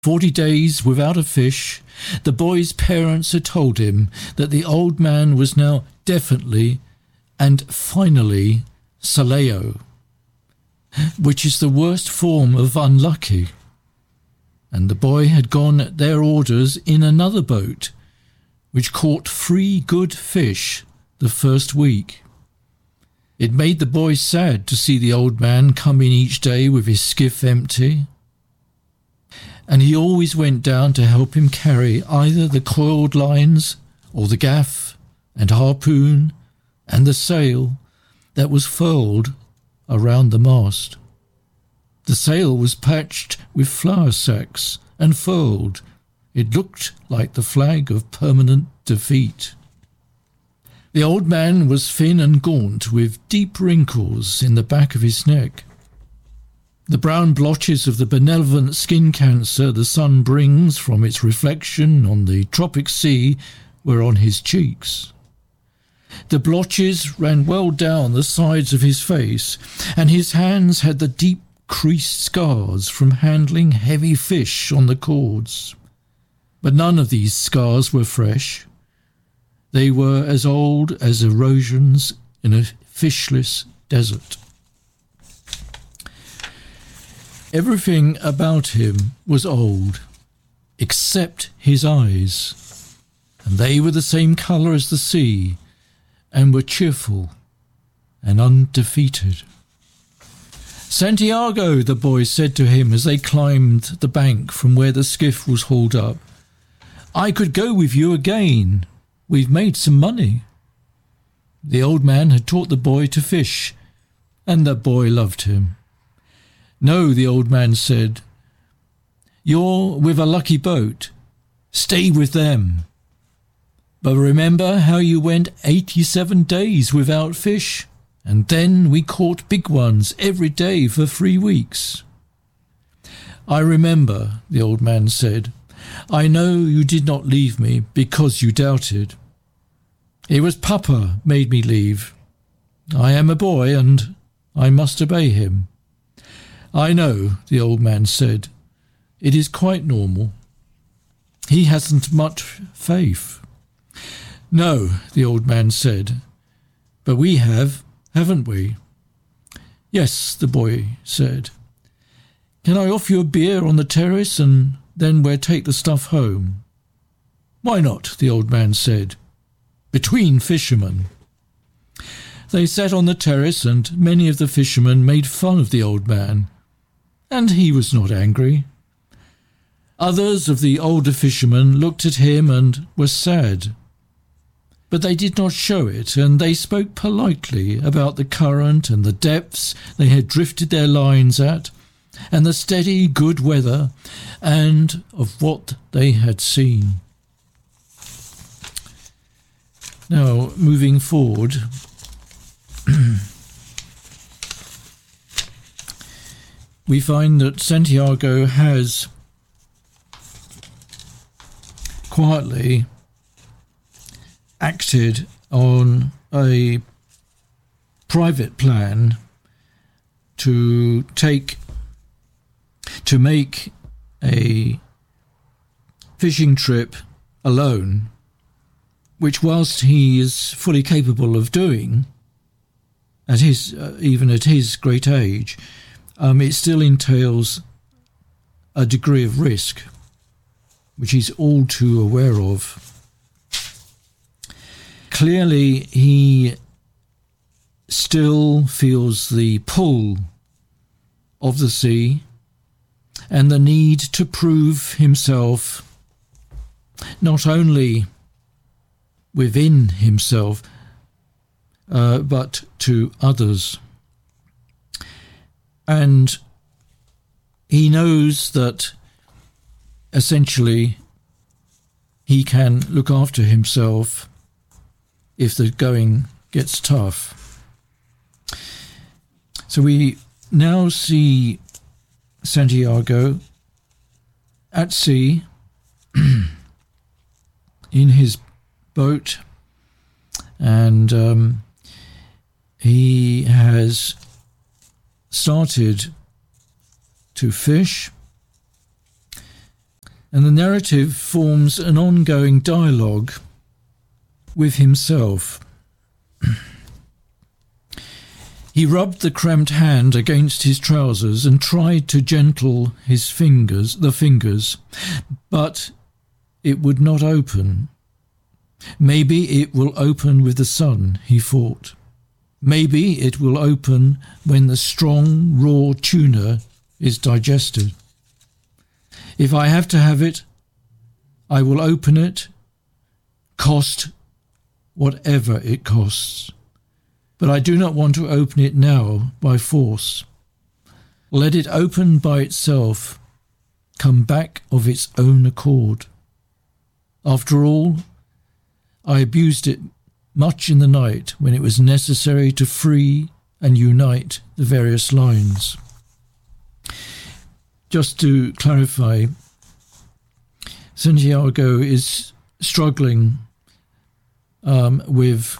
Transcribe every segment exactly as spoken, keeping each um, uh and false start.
Forty days without a fish, the boy's parents had told him that the old man was now definitely and finally Saleo, which is the worst form of unlucky. And the boy had gone at their orders in another boat, which caught three good fish the first week. It made the boy sad to see the old man come in each day with his skiff empty, and he always went down to help him carry either the coiled lines or the gaff and harpoon and the sail that was furled around the mast. The sail was patched with flour sacks and furled. It looked like the flag of permanent defeat. The old man was thin and gaunt, with deep wrinkles in the back of his neck. The brown blotches of the benevolent skin cancer the sun brings from its reflection on the tropic sea were on his cheeks. The blotches ran well down the sides of his face, and his hands had the deep creased scars from handling heavy fish on the cords. But none of these scars were fresh. They were as old as erosions in a fishless desert. Everything about him was old, except his eyes, and they were the same colour as the sea, and were cheerful and undefeated. "Santiago," the boy said to him as they climbed the bank from where the skiff was hauled up, "I could go with you again. We've made some money." The old man had taught the boy to fish, and the boy loved him. "No," the old man said, "you're with a lucky boat. Stay with them. But remember how you went eighty-seven days without fish, and then we caught big ones every day for three weeks." "I remember," the old man said. "I know you did not leave me because you doubted. It was Papa made me leave. I am a boy and I must obey him." "I know," the old man said. "It is quite normal. He hasn't much faith." "No," the old man said, "but we have, haven't we?" "Yes," the boy said. "Can I offer you a beer on the terrace and then we'll take the stuff home?" "Why not?" the old man said. "Between fishermen." They sat on the terrace, and many of the fishermen made fun of the old man, and he was not angry. Others of the older fishermen looked at him and were sad, but they did not show it, and they spoke politely about the current and the depths they had drifted their lines at, and the steady good weather, and of what they had seen. Now, moving forward, we find that Santiago has quietly acted on a private plan to take to make a fishing trip alone, which, whilst he is fully capable of doing at his uh, even at his great age, um, it still entails a degree of risk, which he's all too aware of. Clearly, he still feels the pull of the sea and the need to prove himself not only within himself, uh, but to others. And he knows that essentially he can look after himself if the going gets tough. So we now see Santiago at sea in his boat, and um, he has started to fish, and the narrative forms an ongoing dialogue with himself. He rubbed the cramped hand against his trousers and tried to gentle his fingers, the fingers, but it would not open. Maybe it will open with the sun, he thought. Maybe it will open when the strong, raw tuna is digested. If I have to have it, I will open it, cost whatever it costs. But I do not want to open it now by force. Let it open by itself, come back of its own accord. After all, I abused it much in the night when it was necessary to free and unite the various lines. Just to clarify, Santiago is struggling um, with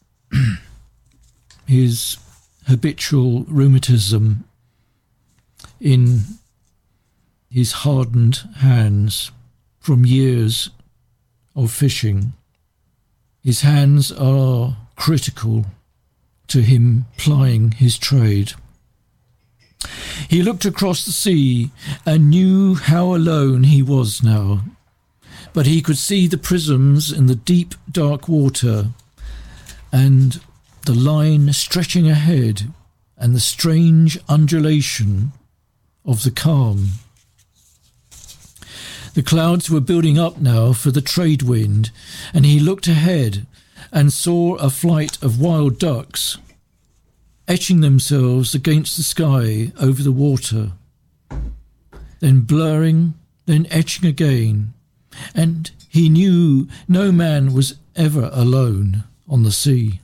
his habitual rheumatism in his hardened hands from years of fishing. His hands are critical to him plying his trade. He looked across the sea and knew how alone he was now, but he could see the prisms in the deep, dark water and the line stretching ahead and the strange undulation of the calm. The clouds were building up now for the trade wind, and he looked ahead and saw a flight of wild ducks etching themselves against the sky over the water, then blurring, then etching again, and he knew no man was ever alone on the sea.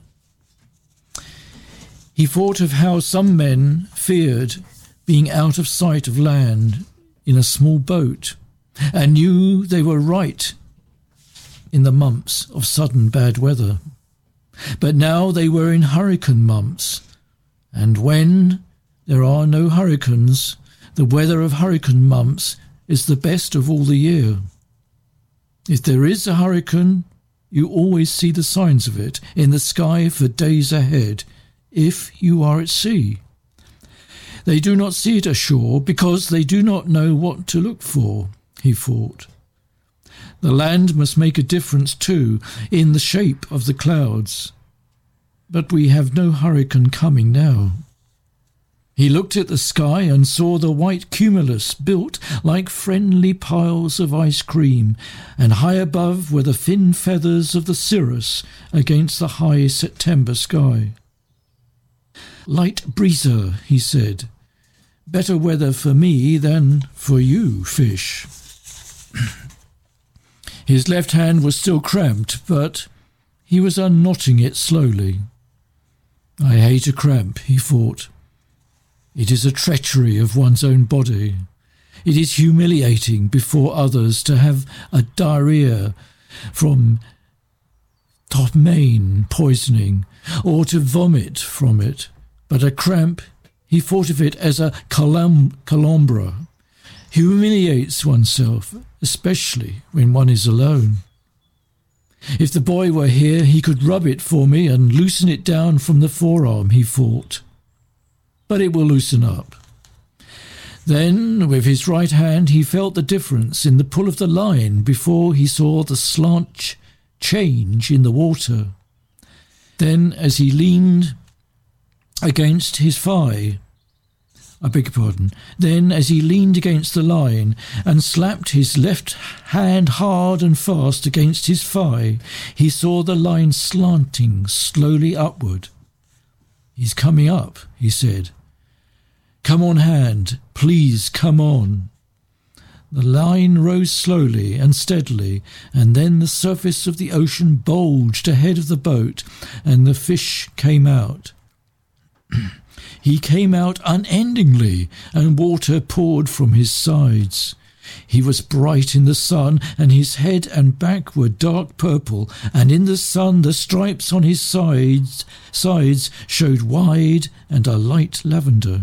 He thought of how some men feared being out of sight of land in a small boat, and knew they were right in the months of sudden bad weather. But now they were in hurricane months, and when there are no hurricanes, the weather of hurricane months is the best of all the year. If there is a hurricane, you always see the signs of it in the sky for days ahead, if you are at sea. They do not see it ashore because they do not know what to look for, he thought. The land must make a difference too in the shape of the clouds. But we have no hurricane coming now. He looked at the sky and saw the white cumulus built like friendly piles of ice cream, and high above were the thin feathers of the cirrus against the high September sky. Light breezer, he said. Better weather for me than for you, fish. His left hand was still cramped, but he was unknotting it slowly. I hate a cramp, he thought. It is a treachery of one's own body. It is humiliating before others to have a diarrhea from ptomaine poisoning, or to vomit from it. But a cramp, he thought of it as a calam- calombra, humiliates oneself, especially when one is alone. If the boy were here, he could rub it for me and loosen it down from the forearm, he thought. But it will loosen up. Then, with his right hand, he felt the difference in the pull of the line before he saw the slant change in the water. Then, as he leaned against his thigh, I beg your pardon, then as he leaned against the line and slapped his left hand hard and fast against his thigh, he saw the line slanting slowly upward. He's coming up, he said. Come on, hand, please come on. The line rose slowly and steadily, and then the surface of the ocean bulged ahead of the boat, and the fish came out. He came out unendingly, and water poured from his sides. He was bright in the sun, and his head and back were dark purple, and in the sun the stripes on his sides sides showed wide and a light lavender.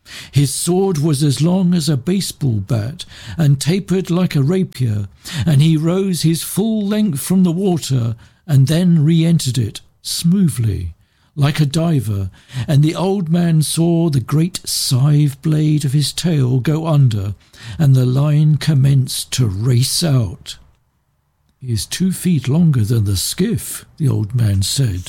His sword was as long as a baseball bat and tapered like a rapier, and he rose his full length from the water and then re-entered it smoothly, like a diver, and the old man saw the great scythe blade of his tail go under, and the line commenced to race out. "He is two feet longer than the skiff," the old man said.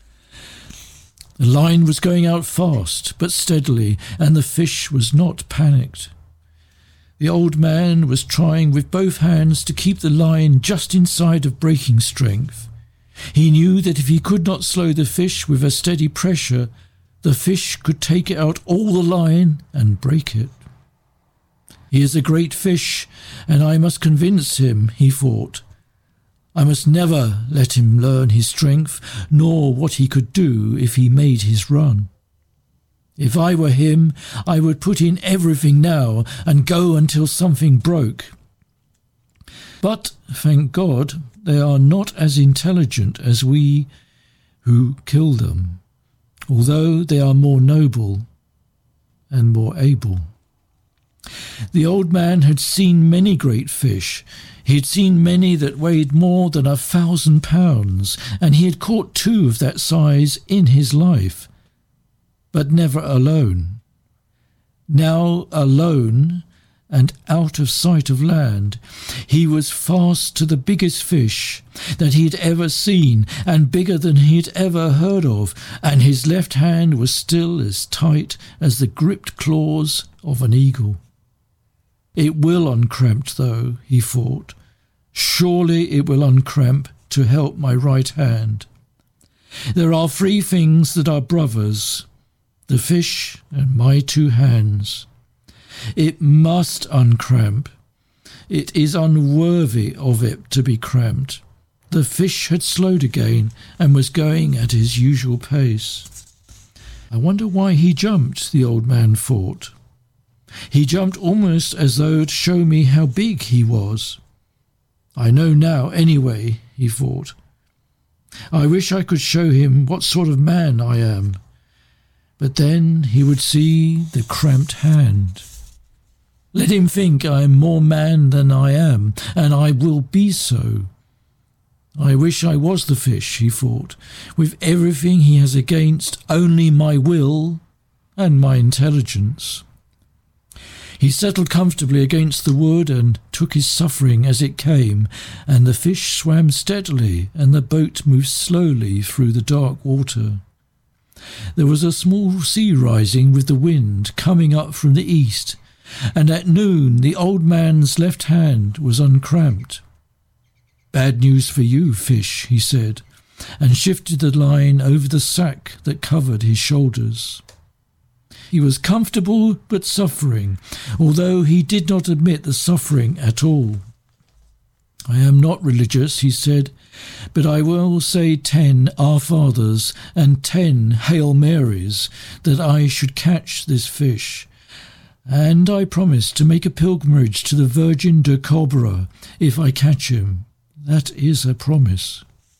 The line was going out fast, but steadily, and the fish was not panicked. The old man was trying with both hands to keep the line just inside of breaking strength. He knew that if he could not slow the fish with a steady pressure, the fish could take out all the line and break it. "He is a great fish, and I must convince him," he thought. "I must never let him learn his strength, nor what he could do if he made his run. If I were him, I would put in everything now and go until something broke." But, thank God, they are not as intelligent as we who kill them, although they are more noble and more able. The old man had seen many great fish. He had seen many that weighed more than a thousand pounds, and he had caught two of that size in his life, but never alone. Now alone and out of sight of land, he was fast to the biggest fish that he had ever seen, and bigger than he had ever heard of, and his left hand was still as tight as the gripped claws of an eagle. "It will uncramp, though," he thought. "Surely it will uncramp to help my right hand. There are three things that are brothers, the fish and my two hands. It must uncramp. It is unworthy of it to be cramped." The fish had slowed again and was going at his usual pace. "I wonder why he jumped," the old man thought. "He jumped almost as though to show me how big he was. I know now, anyway," he thought. "I wish I could show him what sort of man I am." But then he would see the cramped hand. "Let him think I am more man than I am, and I will be so. I wish I was the fish," he thought, "with everything he has against only my will and my intelligence." He settled comfortably against the wood and took his suffering as it came, and the fish swam steadily, and the boat moved slowly through the dark water. There was a small sea rising with the wind coming up from the east, and at noon the old man's left hand was uncramped. "Bad news for you, fish," he said, and shifted the line over the sack that covered his shoulders. He was comfortable but suffering, although he did not admit the suffering at all. "I am not religious," he said, "but I will say ten Our Fathers and ten Hail Marys that I should catch this fish, and I promise to make a pilgrimage to the Virgin de Cobra if I catch him. That is a promise."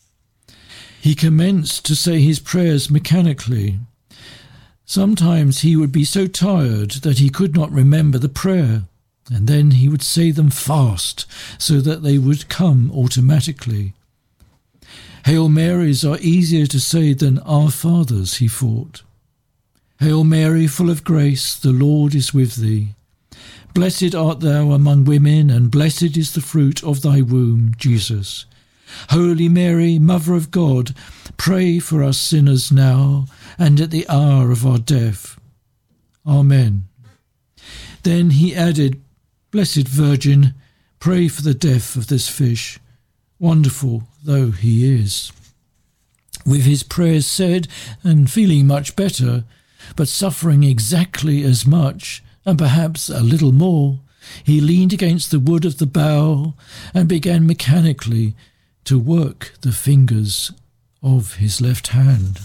He commenced to say his prayers mechanically. Sometimes he would be so tired that he could not remember the prayer, and then he would say them fast so that they would come automatically. Hail Marys are easier to say than Our Fathers, he thought. "Hail Mary, full of grace, the Lord is with thee. Blessed art thou among women, and blessed is the fruit of thy womb, Jesus. Holy Mary, Mother of God, pray for us sinners now and at the hour of our death. Amen." Then he added, "Blessed Virgin, pray for the death of this fish, wonderful though he is." With his prayers said, and feeling much better, but suffering exactly as much, and perhaps a little more, he leaned against the wood of the bough and began mechanically to work the fingers of his left hand.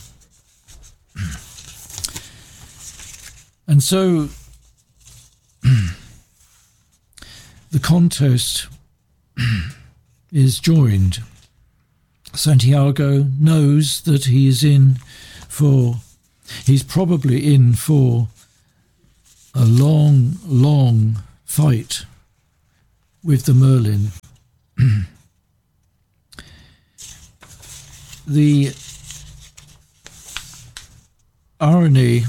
And so the contest is joined. Santiago knows that he is in for, he's probably in for a long, long fight with the Merlin. The irony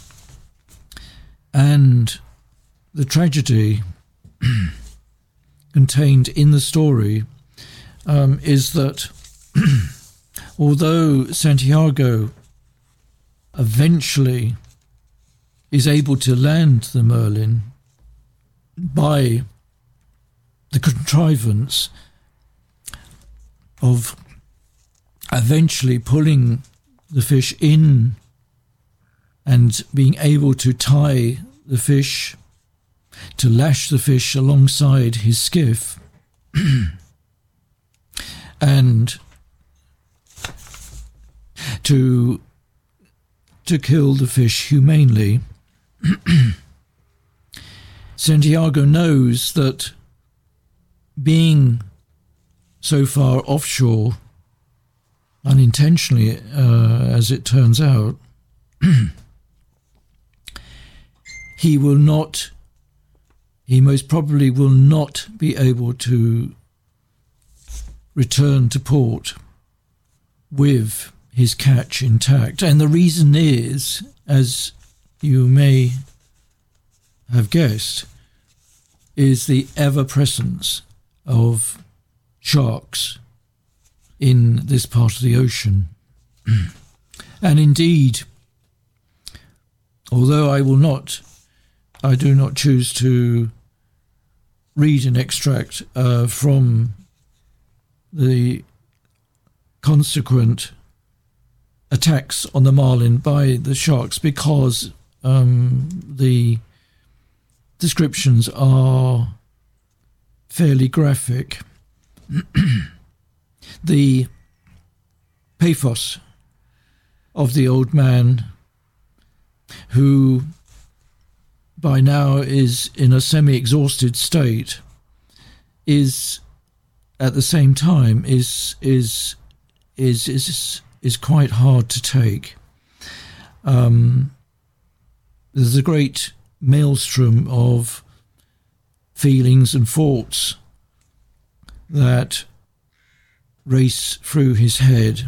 and the tragedy contained in the story um, is that although Santiago eventually is able to land the Merlin by the contrivance of eventually pulling the fish in and being able to tie the fish, to lash the fish alongside his skiff and to to kill the fish humanely. Santiago knows that being so far offshore, unintentionally uh, as it turns out, he will not, he most probably will not be able to return to port with his catch intact. And the reason is, as you may have guessed, is the ever-presence of sharks in this part of the ocean. And indeed, although I will not, I do not choose to read an extract uh, from the consequent attacks on the marlin by the sharks, because um, the descriptions are fairly graphic. The pathos of the old man, who by now is in a semi-exhausted state, is at the same time is is is is is quite hard to take. Um, there's a great maelstrom of feelings and thoughts that race through his head.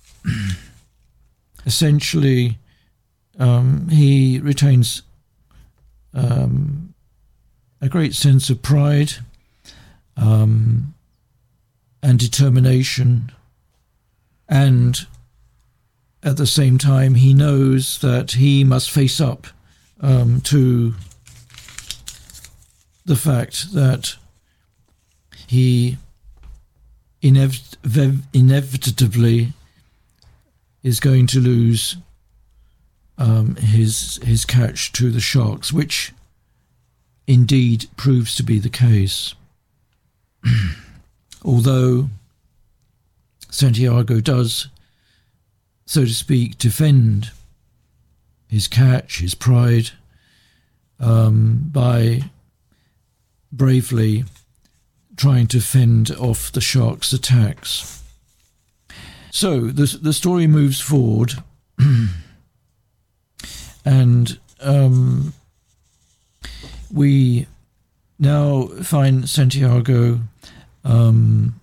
Essentially, um, he retains um, a great sense of pride um, and determination, and at the same time he knows that he must face up um, to the fact that he inev- inevitably is going to lose um, his his catch to the sharks, which indeed proves to be the case. Although Santiago does, so to speak, defend his catch, his pride, um, by bravely trying to fend off the shark's attacks. So the the story moves forward, and um, we now find Santiago um,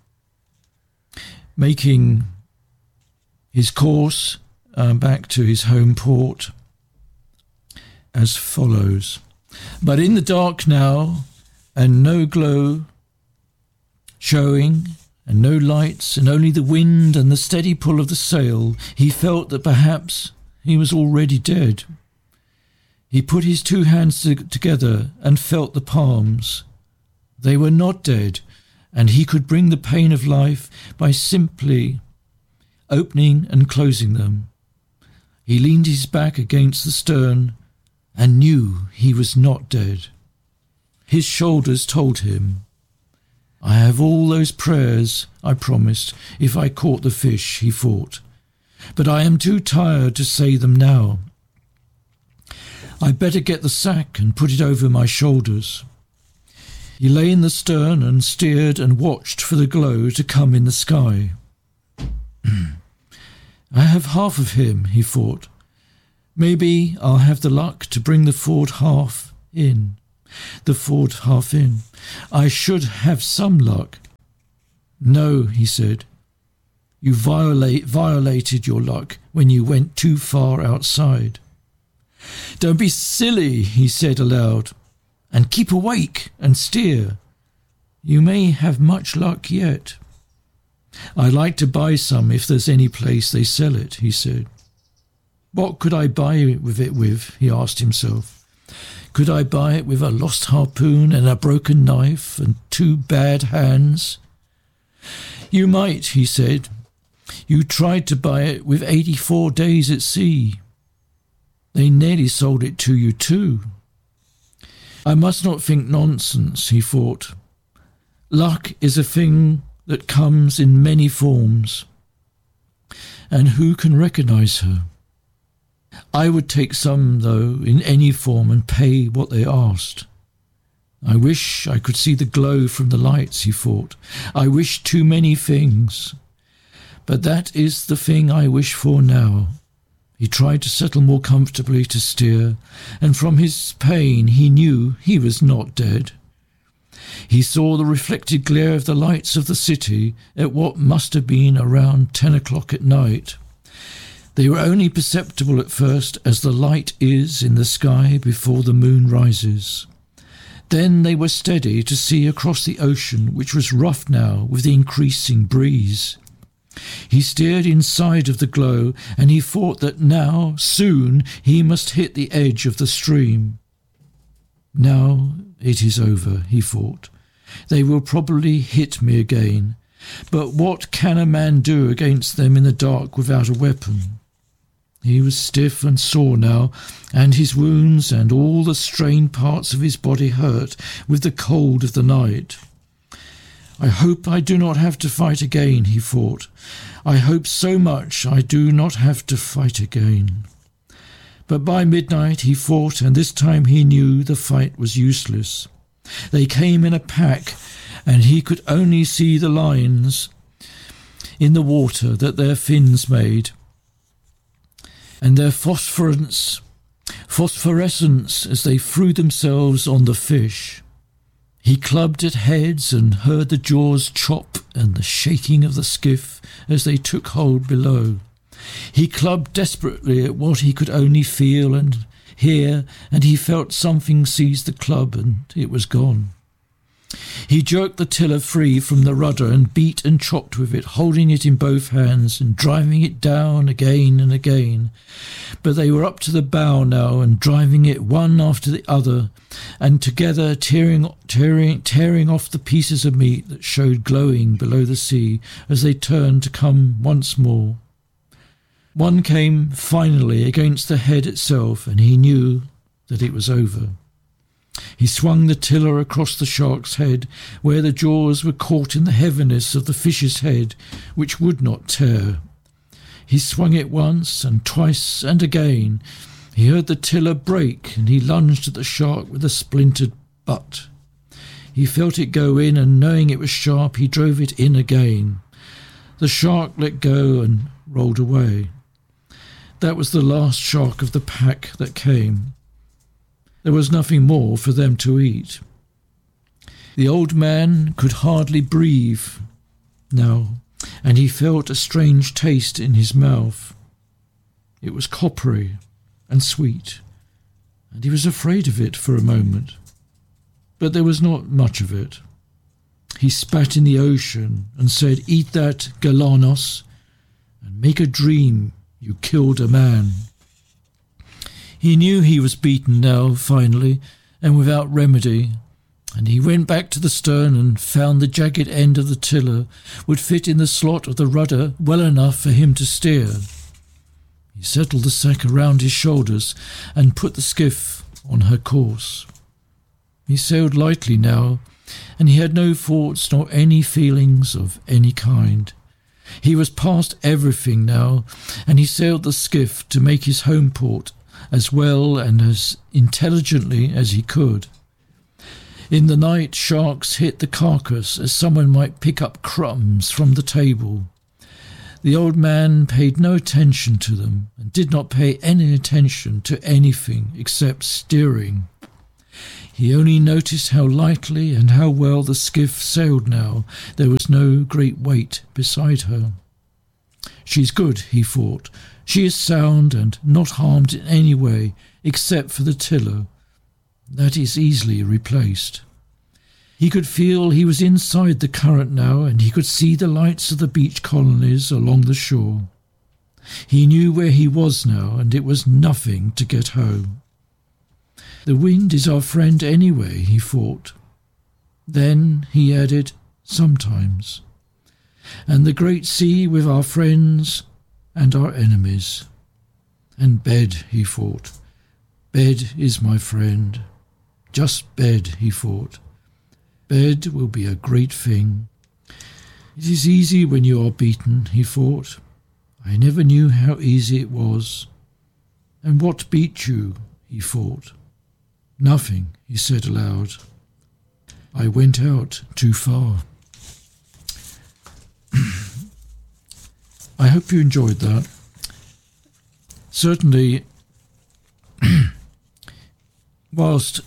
making his course uh, back to his home port as follows. But in the dark now, and no glow showing, and no lights, and only the wind and the steady pull of the sail, he felt that perhaps he was already dead. He put his two hands to- together and felt the palms. They were not dead, and he could bring the pain of life by simply opening and closing them. He leaned his back against the stern and knew he was not dead. His shoulders told him, "I have all those prayers I promised if I caught the fish," he thought, "but I am too tired to say them now. I'd better get the sack and put it over my shoulders." He lay in the stern and steered and watched for the glow to come in the sky. "I have half of him," he thought. "Maybe I'll have the luck to bring the forward half in, the ford half in. I should have some luck. No, he said. You violate, violated your luck when you went too far outside. Don't be silly, he said aloud, and keep awake and steer. You may have much luck yet. I'd like to buy some if there's any place they sell it, he said. What could I buy with it with, he asked himself. Could I buy it with a lost harpoon and a broken knife and two bad hands? You might, he said. You tried to buy it with eighty-four days at sea. They nearly sold it to you too. I must not think nonsense, he thought. Luck is a thing that comes in many forms, and who can recognize her? I would take some, though, in any form and pay what they asked. I wish I could see the glow from the lights, he thought. I wish too many things. But that is the thing I wish for now. He tried to settle more comfortably to steer, and from his pain he knew he was not dead. He saw the reflected glare of the lights of the city at what must have been around ten o'clock at night. They were only perceptible at first as the light is in the sky before the moon rises. Then they were steady to see across the ocean, which was rough now with the increasing breeze. He steered inside of the glow, and he thought that now, soon, he must hit the edge of the stream. Now it is over, he thought. They will probably hit me again. But what can a man do against them in the dark without a weapon? He was stiff and sore now, and his wounds and all the strained parts of his body hurt with the cold of the night. I hope I do not have to fight again, he thought. I hope so much I do not have to fight again. But by midnight he fought, and this time he knew the fight was useless. They came in a pack, and he could only see the lines in the water that their fins made, and their phosphorescence, phosphorescence as they threw themselves on the fish. He clubbed at heads and heard the jaws chop and the shaking of the skiff as they took hold below. He clubbed desperately at what he could only feel and hear, and he felt something seize the club, and it was gone. He jerked the tiller free from the rudder and beat and chopped with it, holding it in both hands and driving it down again and again. But they were up to the bow now and driving it one after the other, and together tearing, tearing, tearing off the pieces of meat that showed glowing below the sea as they turned to come once more. One came finally against the head itself, and he knew that it was over. He swung the tiller across the shark's head, where the jaws were caught in the heaviness of the fish's head, which would not tear. He swung it once and twice and again. He heard the tiller break, and he lunged at the shark with a splintered butt. He felt it go in, and knowing it was sharp, he drove it in again. The shark let go and rolled away. That was the last shark of the pack that came. There was nothing more for them to eat. The old man could hardly breathe now, and he felt a strange taste in his mouth. It was coppery and sweet, and he was afraid of it for a moment. But there was not much of it. He spat in the ocean and said, "Eat that, Galanos, and make a dream you killed a man." He knew he was beaten now, finally, and without remedy, and he went back to the stern and found the jagged end of the tiller would fit in the slot of the rudder well enough for him to steer. He settled the sack around his shoulders and put the skiff on her course. He sailed lightly now, and he had no thoughts nor any feelings of any kind. He was past everything now, and he sailed the skiff to make his home port as well and as intelligently as he could. In the night, sharks hit the carcass as someone might pick up crumbs from the table. The old man paid no attention to them and did not pay any attention to anything except steering. He only noticed how lightly and how well the skiff sailed now. There was no great weight beside her. She's good, he thought. She is sound and not harmed in any way, except for the tiller. That is easily replaced. He could feel he was inside the current now, and he could see the lights of the beach colonies along the shore. He knew where he was now, and it was nothing to get home. The wind is our friend anyway, he thought. Then he added, sometimes. And the great sea with our friends and our enemies. And bed, he thought. Bed is my friend. Just bed, he thought. Bed will be a great thing. It is easy when you are beaten, he thought. I never knew how easy it was. And what beat you, he thought. Nothing, he said aloud. I went out too far. I hope you enjoyed that. Certainly, whilst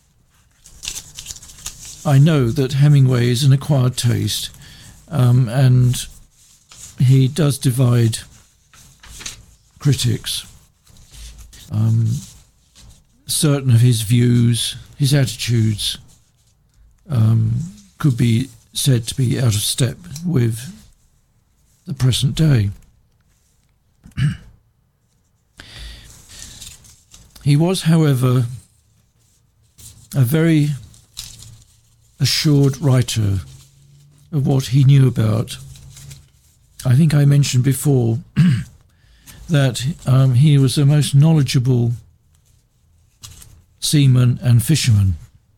I know that Hemingway is an acquired taste, um, and he does divide critics, um, certain of his views, his attitudes, um, could be said to be out of step with the present day. He was, however, a very assured writer of what he knew about. I think I mentioned before that um, he was the most knowledgeable seaman and fisherman.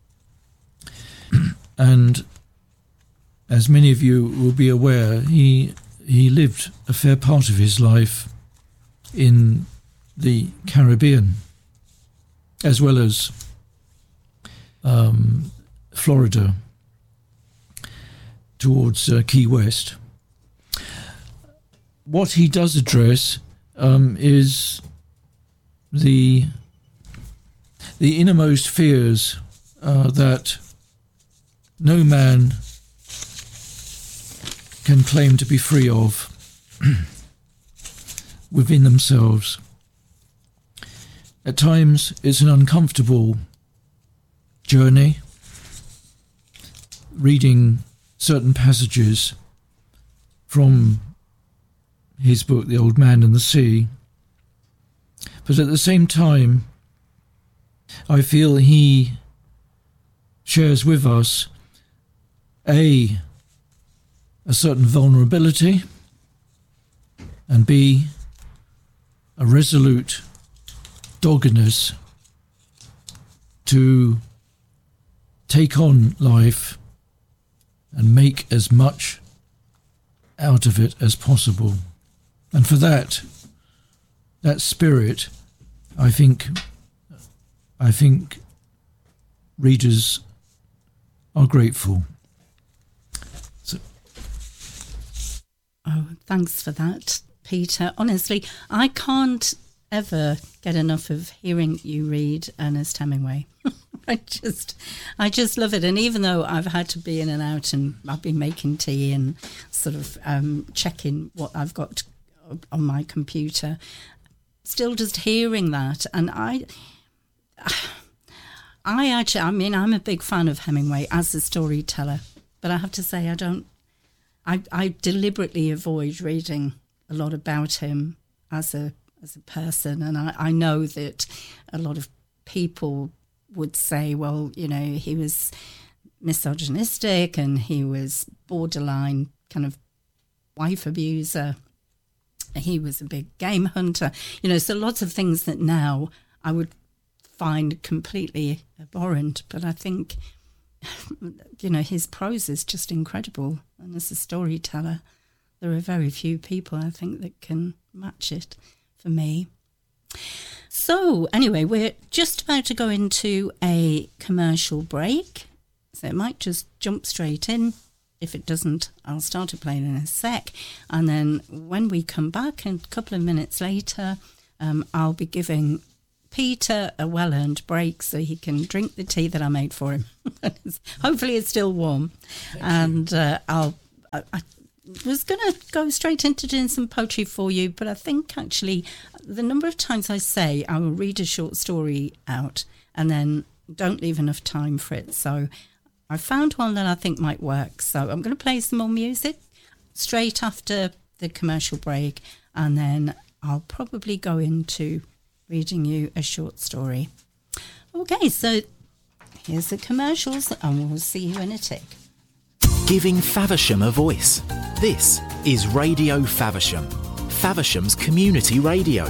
And as many of you will be aware, he he lived a fair part of his life in the Caribbean, as well as um, Florida, towards uh, Key West. What he does address um, is the the innermost fears uh, that no man can claim to be free of within themselves. At times it's an uncomfortable journey, reading certain passages from his book, The Old Man and the Sea. But at the same time, I feel he shares with us A, a certain vulnerability, and B, a resolute doggedness to take on life and make as much out of it as possible. And for that, that spirit, I think, I think readers are grateful. So. Oh, thanks for that, Peter. Honestly, I can't ever get enough of hearing you read Ernest Hemingway. I just, I just love it. And even though I've had to be in and out, and I've been making tea and sort of um, checking what I've got on my computer, still just hearing that, and I, I actually, I mean, I'm a big fan of Hemingway as a storyteller, but I have to say, I don't, I, I deliberately avoid reading a lot about him as a as a person, and I, I know that a lot of people would say, well, you know, he was misogynistic and he was borderline kind of wife abuser. He was a big game hunter, you know, so lots of things that now I would find completely abhorrent. But I think, you know, his prose is just incredible. And as a storyteller, there are very few people, I think, that can match it for me. So anyway, we're just about to go into a commercial break. So it might just jump straight in. If it doesn't, I'll start it playing in a sec. And then when we come back, a couple of minutes later, um, I'll be giving Peter a well-earned break so he can drink the tea that I made for him. Hopefully it's still warm. Thank and uh, I'll, I, I was going to go straight into doing some poetry for you, but I think actually the number of times I say I will read a short story out and then don't leave enough time for it. So I found one that I think might work. So I'm going to play some more music straight after the commercial break, and then I'll probably go into reading you a short story. Okay, so here's the commercials, and we'll see you in a tick. Giving Faversham a voice. This is Radio Faversham, Faversham's community radio.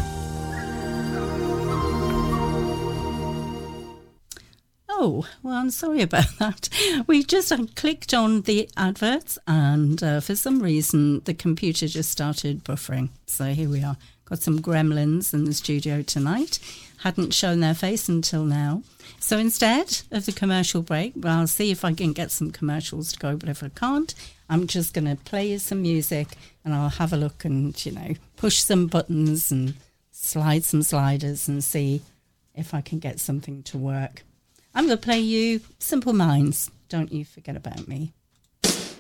Oh, well, I'm sorry about that. We just uh, clicked on the adverts, and uh, for some reason the computer just started buffering. So here we are. Got some gremlins in the studio tonight. Hadn't shown their face until now. So instead of the commercial break, well, I'll see if I can get some commercials to go, but if I can't, I'm just going to play you some music, and I'll have a look and, you know, push some buttons and slide some sliders and see if I can get something to work. I'm going to play you Simple Minds, Don't You Forget About Me.